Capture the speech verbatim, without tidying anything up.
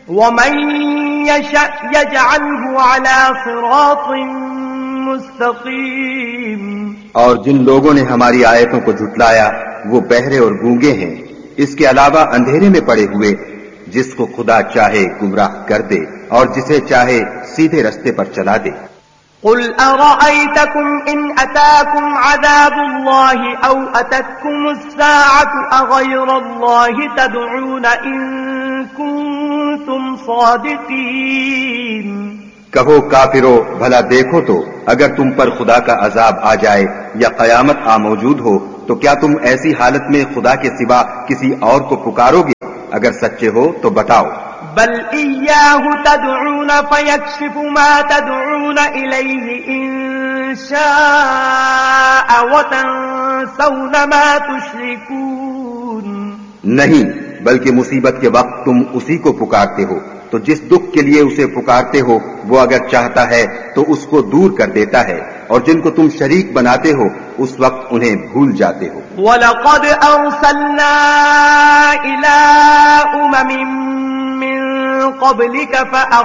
ومن يشأ يجعله على صراط مستقيم. اور جن لوگوں نے ہماری آیتوں کو جھٹلایا وہ بہرے اور گونگے ہیں، اس کے علاوہ اندھیرے میں پڑے ہوئے، جس کو خدا چاہے گمراہ کر دے اور جسے چاہے سیدھے رستے پر چلا دے. قل أرأيتكم إن أتاكم عذاب الله أو أتتكم الساعة أغير الله تدعون إن كنتم صادقين. کہو کافرو، بھلا دیکھو تو اگر تم پر خدا کا عذاب آ جائے یا قیامت آ موجود ہو تو کیا تم ایسی حالت میں خدا کے سوا کسی اور کو پکارو گے؟ اگر سچے ہو تو بتاؤ. بل إياه تدعون فيكشف ما تدعون إليه إن شاء وتنسون ما تشركون. نہیں، بلکہ مصیبت کے وقت تم اسی کو پکارتے ہو، تو جس دکھ کے لیے اسے پکارتے ہو وہ اگر چاہتا ہے تو اس کو دور کر دیتا ہے، اور جن کو تم شریک بناتے ہو اس وقت انہیں بھول جاتے ہو. وَلَقَدْ أَرْسَلْنَا إِلَىٰ أُمَمٍ مِّن قَبْلِكَ فَأَخَذْنَاهُم